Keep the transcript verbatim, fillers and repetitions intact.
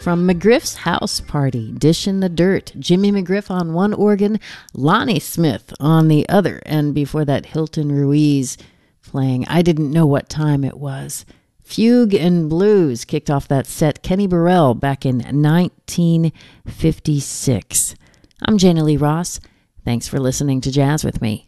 from McGriff's House Party, Dish in the Dirt, Jimmy McGriff on one organ, Lonnie Smith on the other, and before that Hilton Ruiz playing I Didn't Know What Time It Was. Fugue and Blues kicked off that set, Kenny Burrell, back in nineteen fifty-six. I'm Jana Lee Ross. Thanks for listening to Jazz with me.